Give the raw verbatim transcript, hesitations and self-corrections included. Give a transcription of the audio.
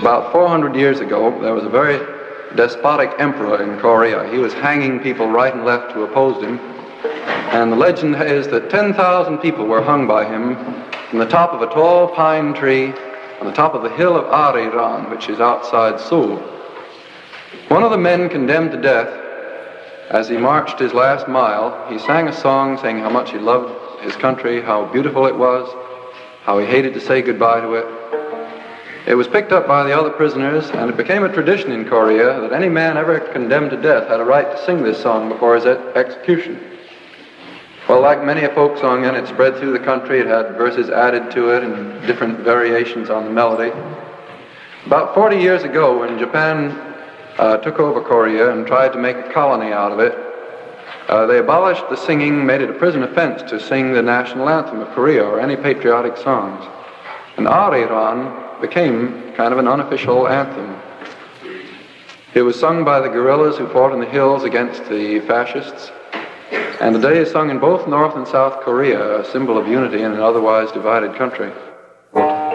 About four hundred years ago, there was a very despotic emperor in Korea. He was hanging people right and left who opposed him. And the legend is that ten thousand people were hung by him from the top of a tall pine tree on the top of the hill of Arirang, which is outside Seoul. One of the men condemned to death, as he marched his last mile, he sang a song saying how much he loved his country, how beautiful it was, how he hated to say goodbye to it. It was picked up by the other prisoners, and it became a tradition in Korea that any man ever condemned to death had a right to sing this song before his execution. Well, like many a folk song, then, it spread through the country. It had verses added to it and different variations on the melody. About forty years ago, when Japan uh, took over Korea and tried to make a colony out of it, uh, they abolished the singing, made it a prison offense to sing the national anthem of Korea or any patriotic songs. And Arirang became kind of an unofficial anthem. It was sung by the guerrillas who fought in the hills against the fascists. And today is sung in both North and South Korea, a symbol of unity in an otherwise divided country.